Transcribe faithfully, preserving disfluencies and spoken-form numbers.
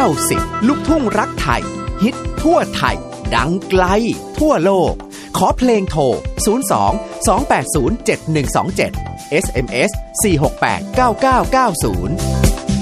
สิบลูกทุ่งรักไทยฮิตทั่วไทยดังไกลทั่วโลกขอเพลงโทรศูนย์ สอง สอง แปด ศูนย์ เจ็ด หนึ่ง สอง เจ็ด เอส เอ็ม เอส สี่ หก แปด เก้า เก้า เก้า ศูนย์